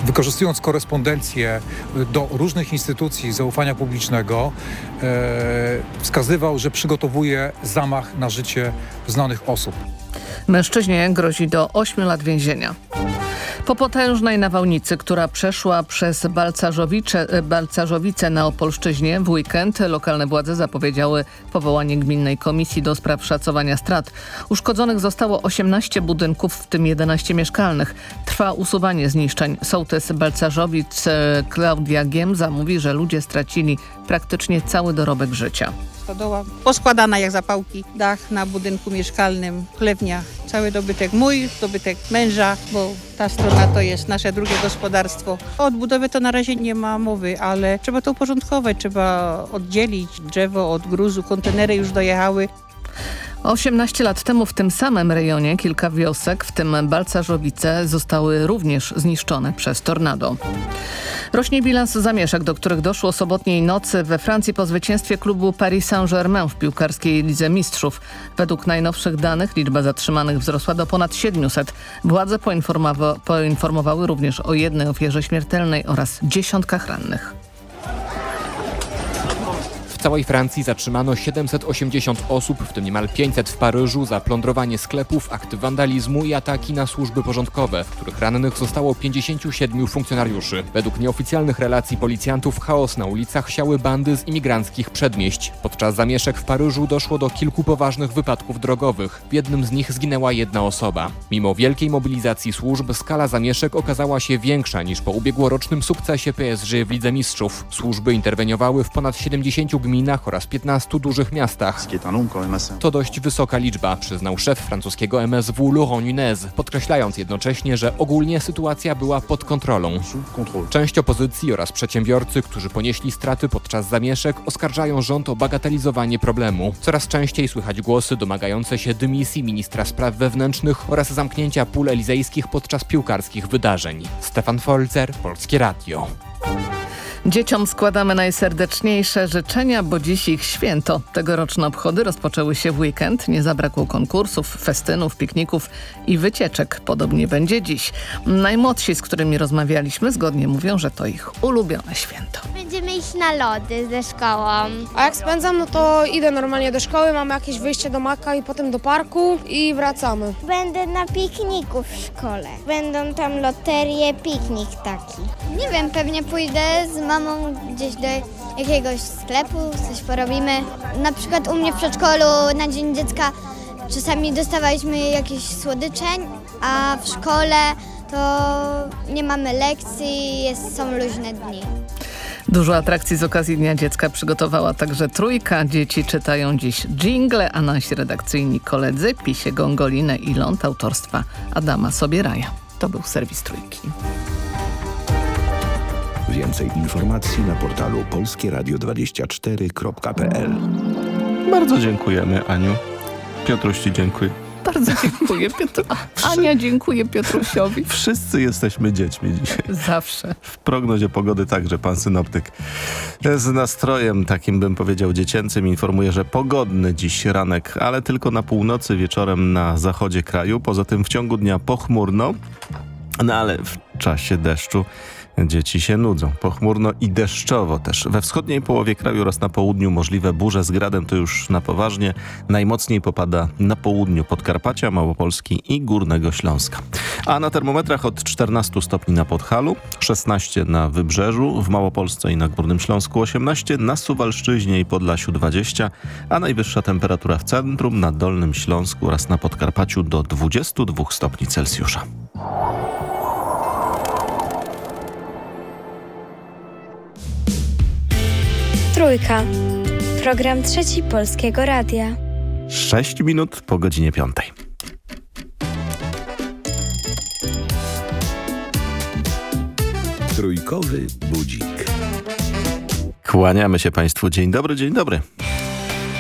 wykorzystując korespondencję do różnych instytucji zaufania publicznego, wskazywał, że przygotowuje zamach na życie znanych osób. Mężczyźnie grozi do 8 lat więzienia. Po potężnej nawałnicy, która przeszła przez Balcarzowice na Opolszczyźnie w weekend, lokalne władze zapowiedziały powołanie Gminnej Komisji do spraw szacowania strat. Uszkodzonych zostało 18 budynków, w tym 11 mieszkalnych. Trwa usuwanie zniszczeń. Sołtys Balcarzowic Klaudia Giemza mówi, że ludzie stracili praktycznie cały dorobek życia. Stodoła poskładana jak zapałki, dach na budynku mieszkalnym, chlewnia, cały dobytek mój, dobytek męża, bo ta strona to jest nasze drugie gospodarstwo. O odbudowie to na razie nie ma mowy, ale trzeba to uporządkować, trzeba oddzielić drzewo od gruzu, kontenery już dojechały. 18 lat temu w tym samym rejonie kilka wiosek, w tym Balcarzowice, zostały również zniszczone przez tornado. Rośnie bilans zamieszek, do których doszło sobotniej nocy we Francji po zwycięstwie klubu Paris Saint-Germain w piłkarskiej Lidze Mistrzów. Według najnowszych danych liczba zatrzymanych wzrosła do ponad 700. Władze poinformowały również o jednej ofierze śmiertelnej oraz dziesiątkach rannych. W całej Francji zatrzymano 780 osób, w tym niemal 500 w Paryżu, za plądrowanie sklepów, akty wandalizmu i ataki na służby porządkowe, w których rannych zostało 57 funkcjonariuszy. Według nieoficjalnych relacji policjantów chaos na ulicach siały bandy z imigranckich przedmieść. Podczas zamieszek w Paryżu doszło do kilku poważnych wypadków drogowych. W jednym z nich zginęła jedna osoba. Mimo wielkiej mobilizacji służb skala zamieszek okazała się większa niż po ubiegłorocznym sukcesie PSG w Lidze Mistrzów. Służby interweniowały w ponad 70 gminach oraz 15 dużych miastach. To dość wysoka liczba, przyznał szef francuskiego MSW Laurent Nunez, podkreślając jednocześnie, że ogólnie sytuacja była pod kontrolą. Część opozycji oraz przedsiębiorcy, którzy ponieśli straty podczas zamieszek, oskarżają rząd o bagatelizowanie problemu. Coraz częściej słychać głosy domagające się dymisji ministra spraw wewnętrznych oraz zamknięcia pól elizejskich podczas piłkarskich wydarzeń. Stefan Folzer, Polskie Radio. Dzieciom składamy najserdeczniejsze życzenia, bo dziś ich święto. Tegoroczne obchody rozpoczęły się w weekend. Nie zabrakło konkursów, festynów, pikników i wycieczek. Podobnie będzie dziś. Najmłodsi, z którymi rozmawialiśmy, zgodnie mówią, że to ich ulubione święto. Będziemy iść na lody ze szkołą. A jak spędzam, no to idę normalnie do szkoły, mamy jakieś wyjście do Maka i potem do parku i wracamy. Będę na pikniku w szkole. Będą tam loterie, piknik taki. Nie wiem, pewnie pójdę z mamą gdzieś do jakiegoś sklepu, coś porobimy. Na przykład u mnie w przedszkolu na Dzień Dziecka czasami dostawaliśmy jakieś słodycze, a w szkole to nie mamy lekcji, są luźne dni. Dużo atrakcji z okazji Dnia Dziecka przygotowała także Trójka. Dzieci czytają dziś dżingle, a nasi redakcyjni koledzy Pisie Gongolinę i Ląd autorstwa Adama Sobieraja. To był serwis Trójki. Więcej informacji na portalu polskieradio24.pl. Bardzo dziękujemy, Aniu. Piotruś ci dziękuję. Bardzo dziękuję, Ania dziękuję Piotrusiowi. Wszyscy jesteśmy dziećmi dzisiaj. Zawsze. W prognozie pogody także pan synoptyk z nastrojem takim, bym powiedział, dziecięcym informuje, że pogodny dziś ranek, ale tylko na północy, wieczorem na zachodzie kraju. Poza tym w ciągu dnia pochmurno, no ale w czasie deszczu dzieci się nudzą. Pochmurno i deszczowo też. We wschodniej połowie kraju oraz na południu możliwe burze z gradem, to już na poważnie. Najmocniej popada na południu Podkarpacia, Małopolski i Górnego Śląska. A na termometrach od 14 stopni na Podhalu, 16 na Wybrzeżu, w Małopolsce i na Górnym Śląsku 18, na Suwalszczyźnie i Podlasiu 20, a najwyższa temperatura w centrum, na Dolnym Śląsku oraz na Podkarpaciu do 22 stopni Celsjusza. Trójka. Program Trzeci Polskiego Radia. 6 minut po godzinie 5. Trójkowy budzik. Kłaniamy się Państwu. Dzień dobry, dzień dobry.